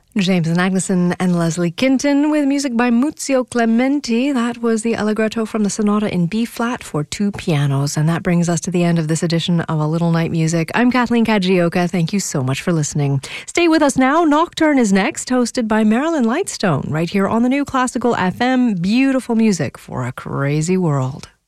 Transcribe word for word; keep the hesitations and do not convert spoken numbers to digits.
James Magnuson and Leslie Kinton with music by Muzio Clementi. That was the Allegretto from the Sonata in B-flat for two pianos. And that brings us to the end of this edition of A Little Night Music. I'm Kathleen Kajioka. Thank you so much for listening. Stay with us now. Nocturne is next, hosted by Marilyn Lightstone, right here on the new Classical F M. Beautiful music for a crazy world.